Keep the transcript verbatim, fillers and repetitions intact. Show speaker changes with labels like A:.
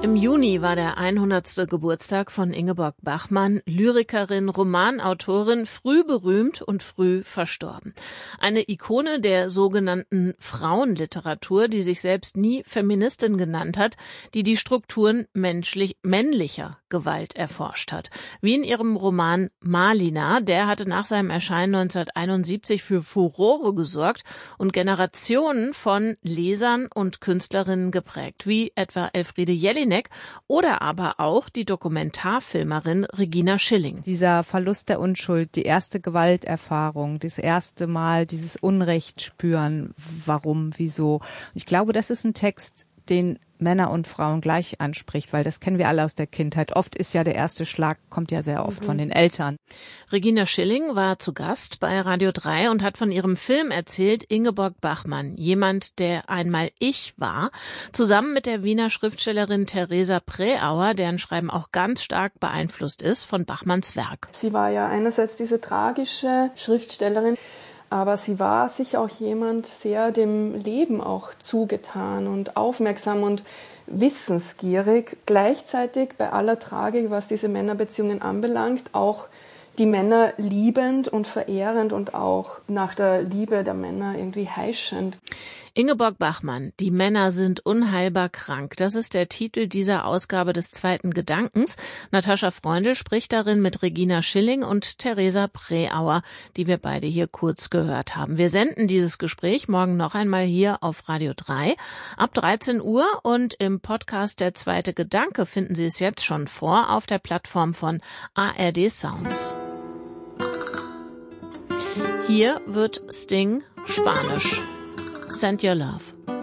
A: Im Juni war der hundertste Geburtstag von Ingeborg Bachmann, Lyrikerin, Romanautorin, früh berühmt und früh verstorben. Eine Ikone der sogenannten Frauenliteratur, die sich selbst nie Feministin genannt hat, die die Strukturen menschlich, männlicher Gewalt erforscht hat. Wie in ihrem Roman Malina, der hatte nach seinem Erscheinen neunzehnhunderteinundsiebzig für Furore gesorgt und Generationen von Lesern und Künstlerinnen geprägt, wie etwa Elfriede Jelinek oder aber auch die Dokumentarfilmerin Regina Schilling.
B: Dieser Verlust der Unschuld, die erste Gewalterfahrung, das erste Mal dieses Unrecht spüren, warum, wieso. Ich glaube, das ist ein Text, den Männer und Frauen gleich anspricht, weil das kennen wir alle aus der Kindheit. Oft ist ja der erste Schlag, kommt ja sehr oft mhm. von den Eltern.
A: Regina Schilling war zu Gast bei Radio drei und hat von ihrem Film erzählt, Ingeborg Bachmann, jemand, der einmal ich war, zusammen mit der Wiener Schriftstellerin Theresa Preauer, deren Schreiben auch ganz stark beeinflusst ist von Bachmanns Werk.
C: Sie war ja einerseits diese tragische Schriftstellerin, aber sie war sicher auch jemand sehr dem Leben auch zugetan und aufmerksam und wissensgierig. Gleichzeitig bei aller Tragik, was diese Männerbeziehungen anbelangt, auch die Männer liebend und verehrend und auch nach der Liebe der Männer irgendwie heischend.
A: Ingeborg Bachmann, die Männer sind unheilbar krank. Das ist der Titel dieser Ausgabe des zweiten Gedankens. Natascha Freundl spricht darin mit Regina Schilling und Theresa Preauer, die wir beide hier kurz gehört haben. Wir senden dieses Gespräch morgen noch einmal hier auf Radio drei ab dreizehn Uhr und im Podcast Der zweite Gedanke finden Sie es jetzt schon vor auf der Plattform von A R D Sounds. Hier wird Sting Spanisch. Send your love.